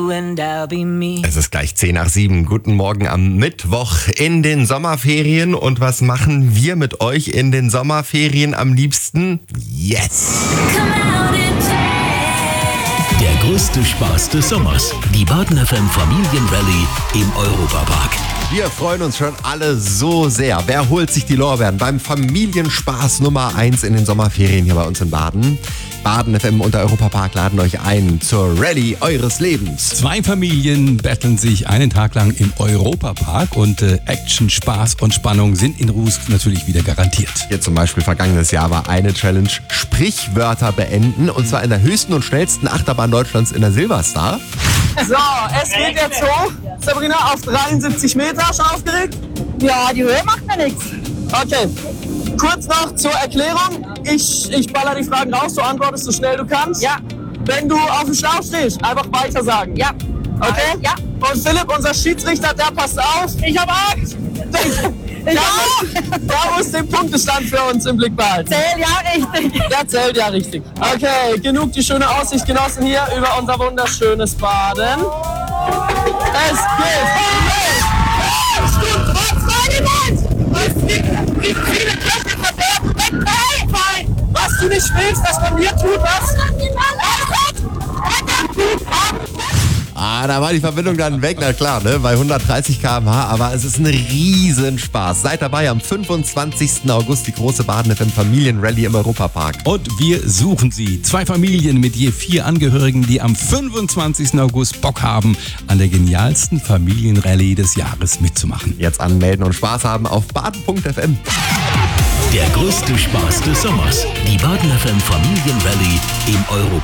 you and I'll be me. Es ist gleich 6:50. Guten Morgen am Mittwoch in den Sommerferien. Und was machen wir mit euch in den Sommerferien am liebsten? Yes! Come out and Der größte Spaß des Sommers. Die Baden FM Familienrallye im Europapark. Wir freuen uns schon alle so sehr. Wer holt sich die Lorbeeren beim Familienspaß Nummer 1 in den Sommerferien hier bei uns in Baden? Baden FM und der Europapark laden euch ein zur Rallye eures Lebens. 2 Familien betteln sich einen Tag lang im Europapark und Action, Spaß und Spannung sind in Rus natürlich wieder garantiert. Hier zum Beispiel vergangenes Jahr war eine Challenge Sprichwörter beenden und zwar in der höchsten und schnellsten Achterbahn Deutschlands in der Silverstar. So, es geht jetzt hoch. Sabrina, auf 73 Meter. Schon aufgeregt? Ja, die Höhe macht mir nichts. Okay. Kurz noch zur Erklärung. Ich baller die Fragen raus, du antwortest so schnell du kannst. Ja. Wenn du auf dem Schlauch stehst, einfach weiter sagen. Ja. Okay? Ja. Und Philipp, unser Schiedsrichter, der passt auf. Ich hab Angst. Der muss den Punktestand für uns im Blick behalten. Zähl ja richtig. Der zählt ja richtig. Okay, genug die schöne Aussicht genossen hier über unser wunderschönes Baden. Es geht los! Was du nicht willst, dass man mir tut, was? Da war die Verbindung dann weg, na klar, ne? Bei 130 km/h, aber es ist ein Riesenspaß. Seid dabei am 25. August, die große Baden FM Familienrallye im Europapark. Und wir suchen sie. 2 Familien mit je 4 Angehörigen, die am 25. August Bock haben, an der genialsten Familienrallye des Jahres mitzumachen. Jetzt anmelden und Spaß haben auf baden.fm. Der größte Spaß des Sommers. Die Baden FM Familienrallye im Europapark.